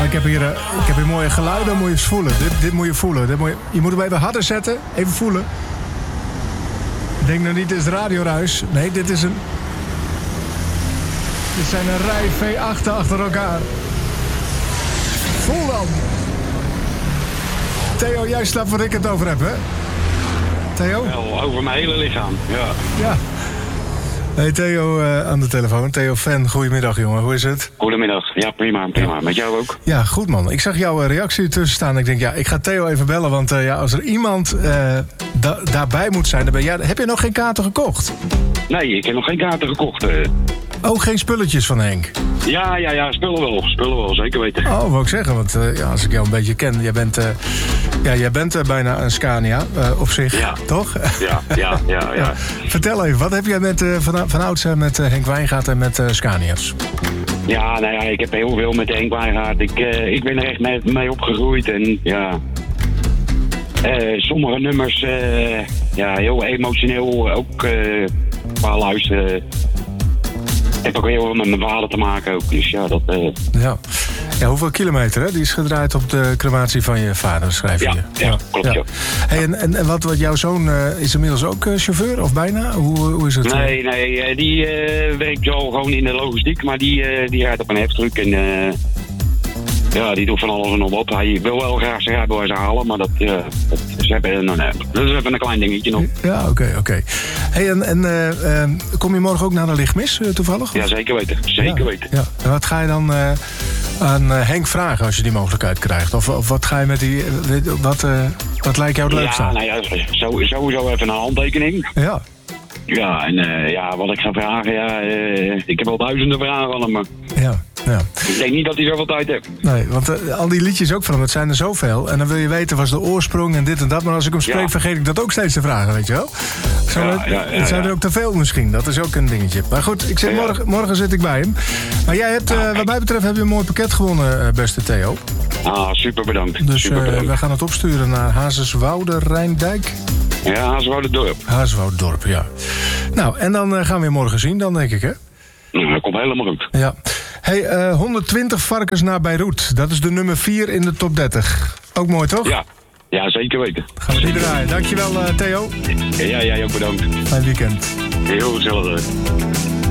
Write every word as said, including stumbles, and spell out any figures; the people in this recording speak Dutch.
Maar ik heb hier, uh, ik heb hier mooie geluiden, moet je eens voelen. Dit, dit moet je voelen. Dit moet je, je moet hem even harder zetten, even voelen. Ik denk nou niet, dit is radioruis. Nee, dit is een... Dit zijn een rij V acht achter elkaar. Voel dan. Theo, jij snapt waar ik het over heb, hè? Theo? Wel, over mijn hele lichaam, ja. Ja. Hey Theo uh, aan de telefoon. Theo Fan, goedemiddag jongen, hoe is het? Goedemiddag, ja prima, prima. Met jou ook? Ja, goed man. Ik zag jouw reactie ertussen staan. Ik denk, ja, ik ga Theo even bellen, want uh, ja, als er iemand uh, da- daarbij moet zijn, dan ben jij... Heb je nog geen kaarten gekocht? Nee, ik heb nog geen kaarten gekocht. Uh. Oh, geen spulletjes van Henk? Ja, ja, ja, spullen wel, spullen wel, zeker weten. Oh, wou ik zeggen, want uh, ja, als ik jou een beetje ken, jij bent, uh, ja, jij bent uh, bijna een Scania, uh, op zich, ja. toch? Ja, ja, ja, ja. Vertel even, wat heb jij met, uh, van, van ouds uh, met uh, Henk Wijngaard en met uh, Scania's? Ja, nou ja, ik heb heel veel met Henk Wijngaard. Ik, uh, ik ben er echt mee, mee opgegroeid en ja... Uh, sommige nummers, uh, ja, heel emotioneel, ook uh, qua luisteren... Het heeft ook heel veel met mijn vader te maken ook, dus ja, dat... Uh... Ja. ja, hoeveel kilometer, hè? Die is gedraaid op de crematie van je vader, schrijf je. Ja, ja, ja, klopt, ja. ja. Hey, en, en, en wat, wat jouw zoon uh, is inmiddels ook uh, chauffeur, of bijna? Hoe, hoe is het? Nee, nee, die uh, werkt wel gewoon in de logistiek, maar die, uh, die rijdt op een heftruck en... Uh... Ja, die doet van alles en nog wat. Hij wil wel graag zijn rijbewijs halen, maar dat, uh, dat is even, nou, nee, dat is even een klein dingetje nog. Ja, oké, okay, oké. Okay. Hey, en en uh, uh, kom je morgen ook naar de lichtmis, uh, toevallig? Ja, zeker weten. Zeker ja, weten. Ja. En wat ga je dan uh, aan uh, Henk vragen als je die mogelijkheid krijgt? Of, of wat ga je met die... Uh, wat, uh, wat lijkt jou het leukste aan? Ja, nou ja, sowieso even een handtekening. Ja. Ja, en uh, ja, wat ik ga vragen, ja, uh, ik heb al duizenden vragen aan hem, maar... Ja, ja. Ik denk niet dat hij zoveel tijd heeft. Nee, want uh, al die liedjes ook van hem, het zijn er zoveel. En dan wil je weten, was de oorsprong en dit en dat. Maar als ik hem spreek, ja. vergeet ik dat ook steeds te vragen, weet je wel? Zo, ja, het, ja, ja, het zijn er ook te veel misschien, dat is ook een dingetje. Maar goed, ik zit, ja, ja. Morgen, morgen zit ik bij hem. Maar jij hebt, uh, wat mij betreft, heb je een mooi pakket gewonnen, uh, beste Theo. Ah, super bedankt. Dus super bedankt. Uh, wij gaan het opsturen naar Hazeswoude, Rijndijk. Ja, Hazeswoude dorp. Hazeswoude dorp, ja. Nou, en dan uh, gaan we je morgen zien, dan denk ik, hè? Nou, dat komt helemaal goed. Ja. Hey, uh, honderdtwintig varkens naar Beirut. Dat is de nummer vier in de top dertig. Ook mooi, toch? Ja, ja zeker weten. Gaan we die draaien. Dankjewel, uh, Theo. Ja, jij ook bedankt. Fijn weekend. Heel hetzelfde.